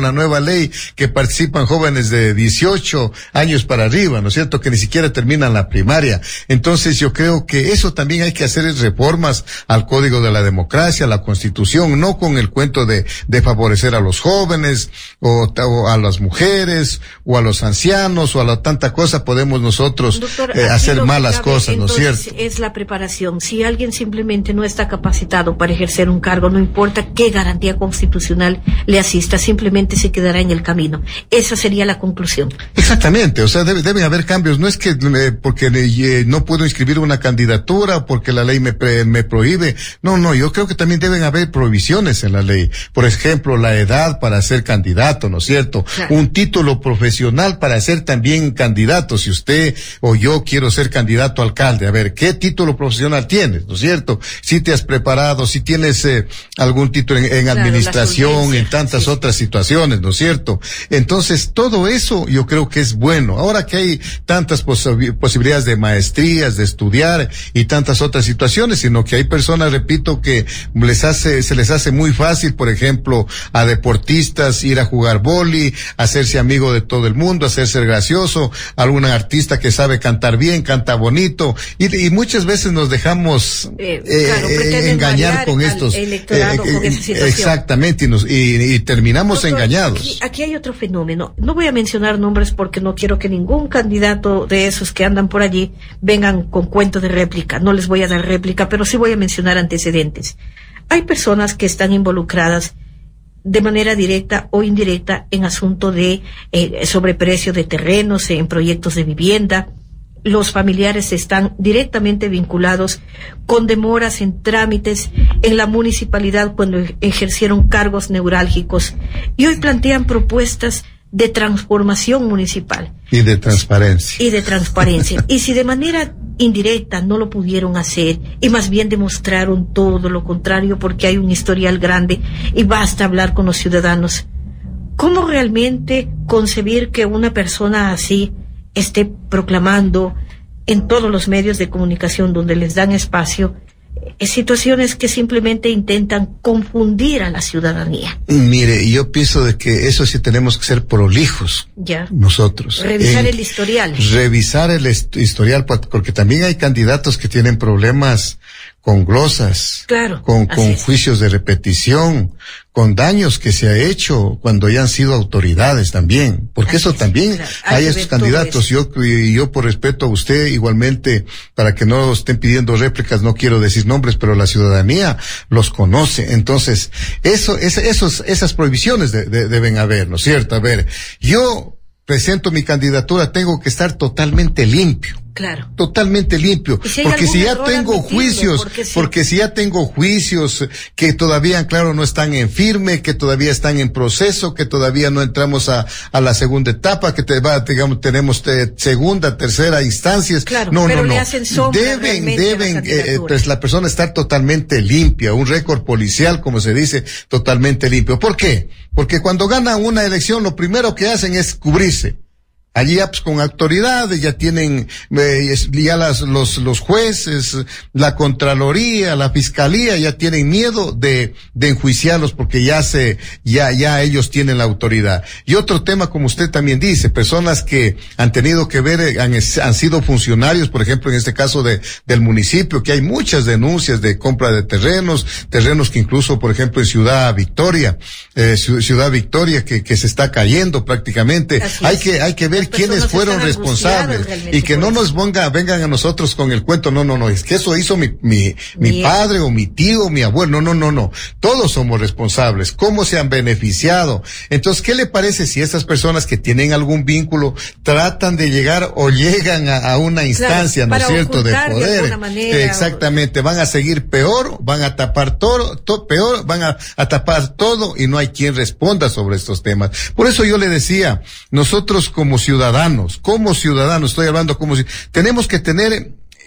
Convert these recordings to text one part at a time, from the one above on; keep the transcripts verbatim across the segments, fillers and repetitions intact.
con la nueva ley que participan jóvenes de dieciocho años para arriba, ¿no es cierto? Que ni siquiera terminan la primaria. Entonces yo creo que eso también hay que hacer reformas al Código de la Democracia, a la Constitución, no con el cuento de, de favorecer a los jóvenes o, o a las mujeres o a los ancianos o a la tanta cosa podemos nosotros Doctor, eh, hacer malas cabe, cosas, ¿no es cierto? Es la preparación. Si alguien simplemente no está capacitado para ejercer un cargo, no importa qué garantía constitucional le asista, simplemente se quedará en el camino. Esa sería la conclusión. Exactamente, o sea, debe, deben haber cambios. No es que eh, porque eh, no puedo inscribir una candidatura o porque la ley me, me prohíbe. No, no, yo creo que también deben haber prohibiciones en la ley. Por ejemplo, la edad para ser candidato, ¿no es cierto? Claro. Un título profesional para ser también candidato. Si usted o yo quiero ser candidato a alcalde, a ver, ¿qué título profesional tienes? ¿No es cierto? Si te has preparado, si tienes eh, algún título en, en claro, administración, en tantas sí. otras situaciones, ¿no es cierto? Entonces, todo eso yo creo que es bueno. Ahora que hay tantas pos posibilidades de maestrías, de estudiar y tantas otras situaciones, sino que hay personas, repito, que les hace, se les hace muy fácil, por ejemplo, a deportistas ir a jugar vóley, hacerse amigo de todo el mundo, hacerse gracioso, algún artista que sabe cantar bien, canta bonito, y, y muchas veces nos dejamos eh, claro, eh, engañar con estos electorado eh, con esa situación. Exactamente, y, nos, y, y terminamos Doctor, engañados. Aquí, aquí hay otro fenómeno. No voy a mencionar nombres porque no quiero que ningún candidato de esos que andan por allí vengan con cuento de réplica. No les voy a dar réplica, pero sí voy a mencionar antecedentes. Hay personas que están involucradas de manera directa o indirecta en asunto de eh, sobreprecio de terrenos, en proyectos de vivienda. Los familiares están directamente vinculados con demoras en trámites en la municipalidad cuando ejercieron cargos neurálgicos y hoy plantean propuestas de transformación municipal. Y de transparencia. Y de transparencia. Y si de manera indirecta no lo pudieron hacer y más bien demostraron todo lo contrario porque hay un historial grande y basta hablar con los ciudadanos, ¿cómo realmente concebir que una persona así esté proclamando en todos los medios de comunicación donde les dan espacio eh, situaciones que simplemente intentan confundir a la ciudadanía? Mire, yo pienso de que eso sí tenemos que ser prolijos. Ya. Nosotros. Revisar en, el historial. Revisar el historial, porque también hay candidatos que tienen problemas con glosas, claro, con, con juicios de repetición, con daños que se ha hecho cuando ya han sido autoridades también, porque así eso es, también claro. hay, hay esos candidatos. Yo, y yo por respeto a usted igualmente, para que no estén pidiendo réplicas, no quiero decir nombres, pero la ciudadanía los conoce. Entonces, eso, es, esos, esas prohibiciones de, de, deben haber, ¿no es cierto? A ver, yo presento mi candidatura, tengo que estar totalmente limpio. Claro. Totalmente limpio. Si porque si ya tengo juicios, porque, sí. porque si ya tengo juicios que todavía, claro, no están en firme, que todavía están en proceso, que todavía no entramos a, a la segunda etapa, que te va, digamos, tenemos te, segunda, tercera instancias. Claro, no, pero no, le no. Hacen sombra deben, deben, la, eh, pues la persona estar totalmente limpia, un récord policial, como se dice, totalmente limpio. ¿Por qué? Porque cuando ganan una elección, lo primero que hacen es cubrirse. Allí ya pues, con autoridades ya tienen eh, ya las, los los jueces, la Contraloría, la Fiscalía ya tienen miedo de de enjuiciarlos porque ya se ya ya ellos tienen la autoridad. Y otro tema, como usted también dice, personas que han tenido que ver han, han sido funcionarios, por ejemplo en este caso de del municipio, que hay muchas denuncias de compra de terrenos, terrenos que incluso por ejemplo en Ciudad Victoria, eh, Ciudad Victoria que que se está cayendo prácticamente. Así hay es. que hay que ver quiénes fueron responsables y que no nos ponga, vengan a nosotros con el cuento, no, no, no, es que eso hizo mi, mi, mi padre o mi tío, mi abuelo, no, no, no, no, todos somos responsables, cómo se han beneficiado. Entonces, ¿qué le parece si esas personas que tienen algún vínculo tratan de llegar o llegan a, a una instancia, claro, ¿no es cierto?, de poder? De manera, exactamente, o... van a seguir peor, van a tapar todo, to, peor, van a, a tapar todo y no hay quien responda sobre estos temas. Por eso yo le decía, nosotros como ciudadanos, como ciudadanos, estoy hablando como si, tenemos que tener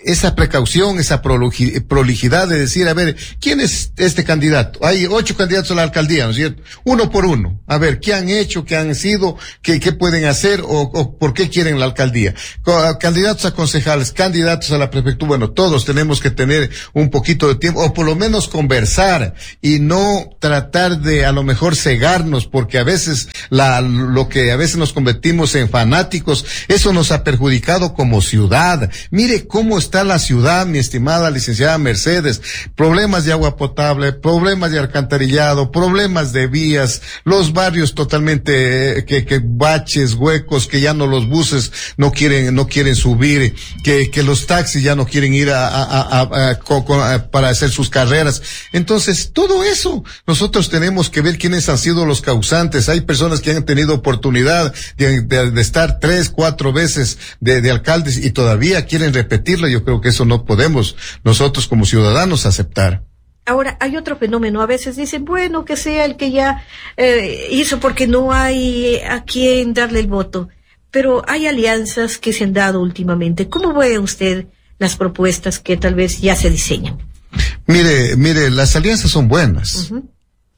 esa precaución, esa prolijidad de decir, a ver, ¿quién es este candidato? Hay ocho candidatos a la alcaldía, ¿no es cierto? Uno por uno. A ver, ¿qué han hecho? ¿Qué han sido? ¿Qué, qué pueden hacer? O, o por qué quieren la alcaldía? Candidatos a concejales, candidatos a la prefectura. Bueno, todos tenemos que tener un poquito de tiempo, o por lo menos conversar y no tratar de a lo mejor cegarnos, porque a veces la, lo que a veces nos convertimos en fanáticos, eso nos ha perjudicado como ciudad. Mire cómo está la ciudad, mi estimada licenciada Mercedes. Problemas de agua potable, problemas de alcantarillado, problemas de vías, los barrios totalmente, eh, que, que baches, huecos, que ya no los buses no quieren, no quieren subir, que, que los taxis ya no quieren ir a, a, a, a, a, a para hacer sus carreras. Entonces, todo eso, nosotros tenemos que ver quiénes han sido los causantes. Hay personas que han tenido oportunidad de, de, de estar tres, cuatro veces de, de alcaldes y todavía quieren repetirlo. Yo creo que eso no podemos nosotros como ciudadanos aceptar. Ahora, hay otro fenómeno. A veces dicen, bueno, que sea el que ya eh, hizo porque no hay a quien darle el voto. Pero hay alianzas que se han dado últimamente. ¿Cómo ve usted las propuestas que tal vez ya se diseñan? Mire, mire, las alianzas son buenas. Uh-huh.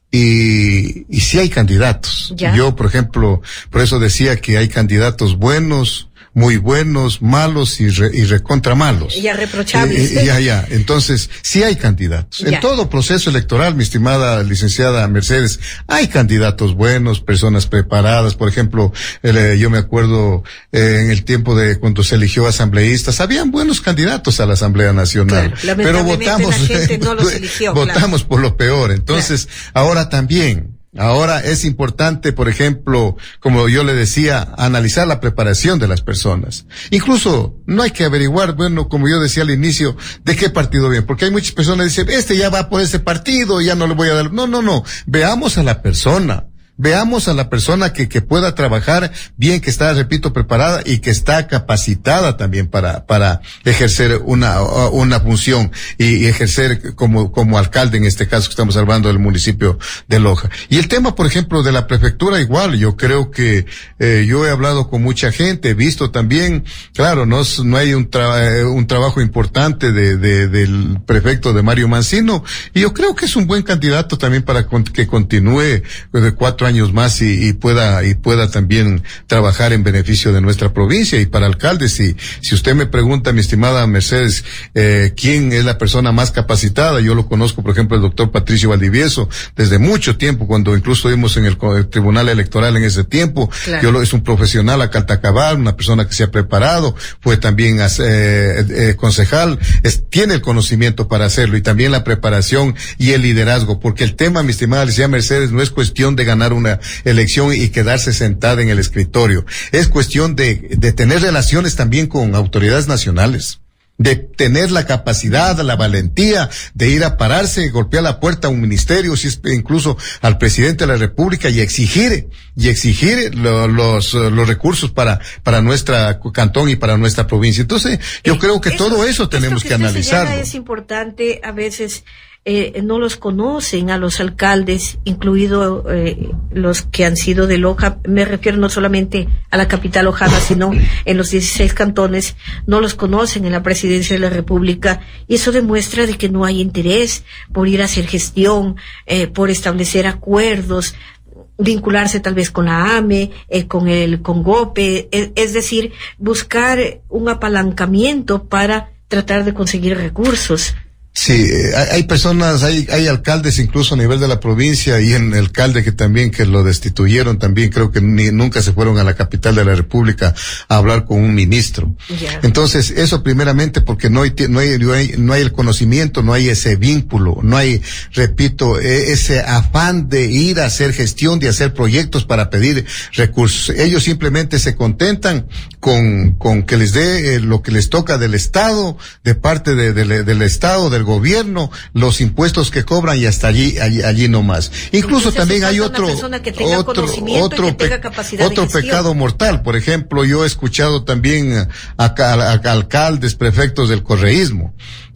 Y, y sí hay candidatos. ¿Ya? Yo, por ejemplo, por eso decía que hay candidatos buenos, muy buenos, malos y, re, y recontra malos. Ya reprochables. Eh, ya, ya. Entonces, sí hay candidatos. Ya. En todo proceso electoral, mi estimada licenciada Mercedes, hay candidatos buenos, personas preparadas. Por ejemplo, eh, yo me acuerdo eh, en el tiempo de cuando se eligió asambleístas, habían buenos candidatos a la Asamblea Nacional. Claro, pero votamos, la gente no los eligió, votamos claro. por lo peor. Entonces, claro. Ahora también, Ahora es importante, por ejemplo, como yo le decía, analizar la preparación de las personas. Incluso no hay que averiguar, bueno, como yo decía al inicio, de qué partido viene, porque hay muchas personas que dicen, este ya va por ese partido, ya no le voy a dar. No, no, no. Veamos a la persona. Veamos a la persona que, que pueda trabajar bien, que está, repito, preparada y que está capacitada también para, para ejercer una, una función y, y ejercer como, como alcalde, en este caso que estamos hablando del municipio de Loja. Y el tema, por ejemplo, de la prefectura igual, yo creo que, eh, yo he hablado con mucha gente, he visto también, claro, no, no hay un, tra- un trabajo importante de, de, del prefecto de Mario Mancino, y yo creo que es un buen candidato también para con, que continúe de cuatro años más y, y pueda y pueda también trabajar en beneficio de nuestra provincia. Y para alcaldes, si si usted me pregunta, mi estimada Mercedes, eh, quién es la persona más capacitada, yo lo conozco, por ejemplo, el doctor Patricio Valdivieso desde mucho tiempo, cuando incluso vimos en el, el Tribunal Electoral en ese tiempo. Claro. Yo lo, es un profesional a caltacabal, una persona que se ha preparado, fue también eh, eh, concejal, es, tiene el conocimiento para hacerlo, y también la preparación y el liderazgo, porque el tema, mi estimada licenciada Mercedes, no es cuestión de ganar una elección y quedarse sentada en el escritorio. Es cuestión de, de tener relaciones también con autoridades nacionales, de tener la capacidad, la valentía de ir a pararse, golpear la puerta a un ministerio, si es incluso al presidente de la República, y exigir, y exigir lo, los, los recursos para, para nuestra cantón y para nuestra provincia. Entonces, yo eh, creo que eso, todo eso tenemos que, que analizarlo. Es importante, a veces, Eh, no los conocen a los alcaldes, incluido eh, los que han sido de Loja. Me refiero no solamente a la capital lojana, sino en los dieciséis cantones, no los conocen en la presidencia de la República, y eso demuestra de que no hay interés por ir a hacer gestión, eh, por establecer acuerdos, vincularse tal vez con la A M E, eh, con el Congope, es, es decir, buscar un apalancamiento para tratar de conseguir recursos. Sí, hay, hay personas, hay, hay alcaldes incluso a nivel de la provincia, y en el alcalde que también que lo destituyeron también, creo que ni, nunca se fueron a la capital de la República a hablar con un ministro. Yeah. Entonces, eso primeramente porque no hay, no hay, no hay, no hay el conocimiento, no hay ese vínculo, no hay, repito, ese afán de ir a hacer gestión, de hacer proyectos para pedir recursos. Ellos simplemente se contentan con, con que les dé eh, lo que les toca del Estado, de parte de, de, del Estado, del gobierno, los impuestos que cobran, y hasta allí, allí, allí nomás. Incluso Entonces, también hay otro, otro, otro, pe otro pecado mortal. Por ejemplo, yo he escuchado también a, a, a, a alcaldes, prefectos del correísmo,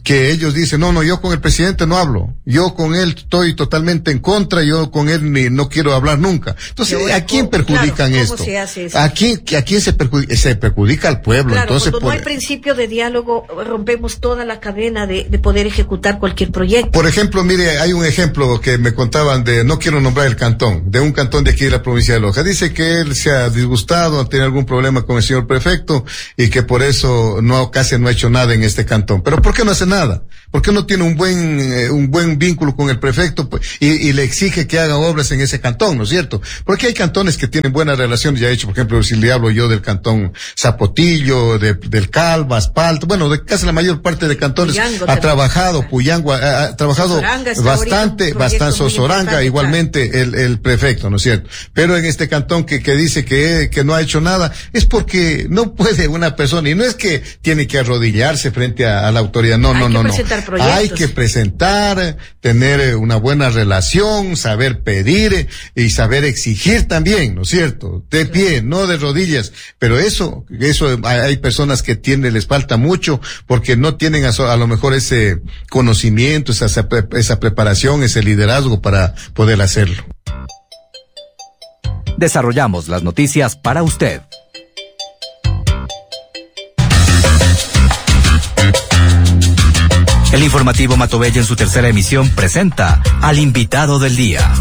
que ellos dicen, no, no, yo con el presidente no hablo, yo con él estoy totalmente en contra, yo con él ni no quiero hablar nunca. Entonces, Yo, ¿a quién perjudican claro, esto? ¿cómo se hace eso? ¿A quién, a quién se perjudica? Se perjudica al pueblo. Claro, Entonces, cuando por, no hay principio de diálogo, rompemos toda la cadena de, de poder ejecutar cualquier proyecto. por ejemplo, mire, hay un ejemplo que me contaban de, no quiero nombrar el cantón, de un cantón de aquí de la provincia de Loja. Dice que él se ha disgustado, tiene algún problema con el señor prefecto y que por eso no, casi no ha hecho nada en este cantón. Pero ¿por qué no hace nada? ¿Por qué no tiene un buen, eh, un buen vínculo con el prefecto pues, y, y le exige que haga obras en ese cantón, ¿no es cierto? Porque hay cantones que tienen buenas relaciones, ya he hecho, por ejemplo, si le hablo yo del cantón Zapotillo, de, del Calva, Espalto, bueno, de casi la mayor parte de cantones Puyango ha también. trabajado, Puyango ha, ha trabajado Sosoranga está bastante, ahorita un proyecto bastante muy Sosoranga, importante, igualmente el, el prefecto, ¿no es cierto? Pero en este cantón que, que dice que, que no ha hecho nada, es porque no puede una persona, y no es que tiene que arrodillarse frente a, a la autoridad, no, Hay no, que no, no. presentar proyectos. Hay que presentar, tener una buena relación, saber pedir y saber exigir también, ¿no es cierto? De pie, no de rodillas, pero eso, eso hay personas que tienen, les falta mucho porque no tienen a, a lo mejor ese conocimiento, esa, esa preparación, ese liderazgo para poder hacerlo. Desarrollamos las noticias para usted. El informativo Matobella en su tercera emisión presenta al invitado del día.